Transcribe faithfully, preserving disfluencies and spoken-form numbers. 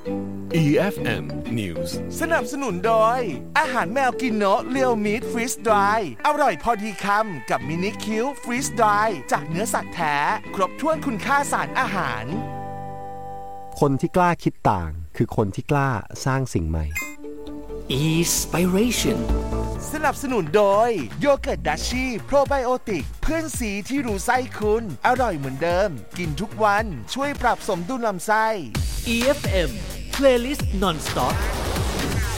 อี เอฟ เอ็ม News สนับสนุนโดยอาหารแมวกินโนะเรียวมีทฟรีสดรายอร่อยพอดีคำกับมินิคิวฟรีสดรายจากเนื้อสัตว์แท้ครบถ้วนคุณค่าสารอาหารคนที่กล้าคิดต่างคือคนที่กล้าสร้างสิ่งใหม่ Inspiration สนับสนุนโดยโยเกิร์ตดัชชี่โปรไบโอติกเพื่อนสีที่รู้ไส้คุณอร่อยเหมือนเดิมกินทุกวันช่วยปรับสมดุลลำไส้อี เอฟ เอ็ม Playlist Non-Stop